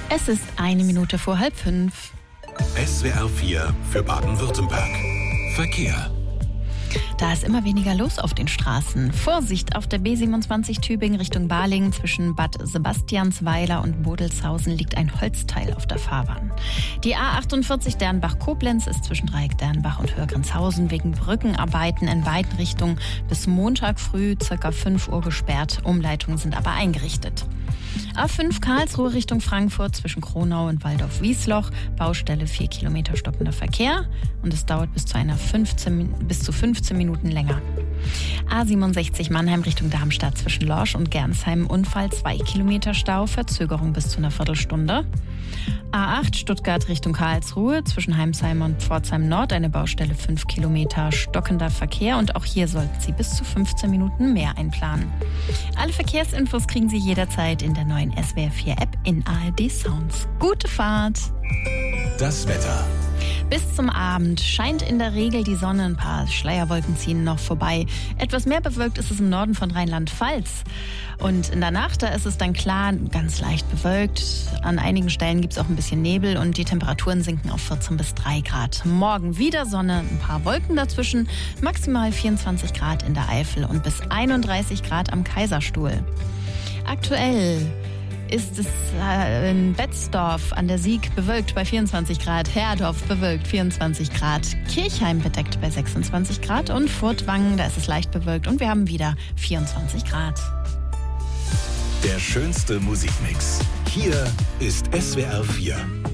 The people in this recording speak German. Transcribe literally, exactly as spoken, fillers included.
Es ist eine Minute vor halb fünf. S W R vier für Baden-Württemberg. Verkehr. Da ist immer weniger los auf den Straßen. Vorsicht auf der B siebenundzwanzig Tübingen Richtung Balingen. Zwischen Bad Sebastiansweiler und Bodelshausen liegt ein Holzteil auf der Fahrbahn. Die A achtundvierzig Dernbach-Koblenz ist zwischen Dreieck Dernbach und Hörgrenzhausen wegen Brückenarbeiten in beiden Richtungen bis Montag früh ca. fünf Uhr gesperrt. Umleitungen sind aber eingerichtet. A fünf Karlsruhe Richtung Frankfurt zwischen Kronau und Waldorf-Wiesloch. Baustelle vier Kilometer stoppender Verkehr und es dauert bis zu einer fünfzehn, bis zu fünfzehn Minuten länger. A siebenundsechzig Mannheim Richtung Darmstadt zwischen Lorsch und Gernsheim Unfall, zwei Kilometer Stau, Verzögerung bis zu einer Viertelstunde. A acht Stuttgart Richtung Karlsruhe zwischen Heimsheim und Pforzheim Nord eine Baustelle, fünf Kilometer stockender Verkehr und auch hier sollten Sie bis zu fünfzehn Minuten mehr einplanen. Alle Verkehrsinfos kriegen Sie jederzeit in der neuen S W R vier App in A R D Sounds. Gute Fahrt! Das Wetter. Bis zum Abend scheint in der Regel die Sonne, ein paar Schleierwolken ziehen noch vorbei. Etwas mehr bewölkt ist es im Norden von Rheinland-Pfalz. Und in der Nacht, da ist es dann klar, ganz leicht bewölkt. An einigen Stellen gibt es auch ein bisschen Nebel und die Temperaturen sinken auf vierzehn bis drei Grad. Morgen wieder Sonne, ein paar Wolken dazwischen, maximal vierundzwanzig Grad in der Eifel und bis einunddreißig Grad am Kaiserstuhl. Aktuell ist es in Betzdorf an der Sieg bewölkt bei vierundzwanzig Grad, Herdorf bewölkt vierundzwanzig Grad, Kirchheim bedeckt bei sechsundzwanzig Grad und Furtwangen, da ist es leicht bewölkt und wir haben wieder vierundzwanzig Grad. Der schönste Musikmix. Hier ist S W R vier.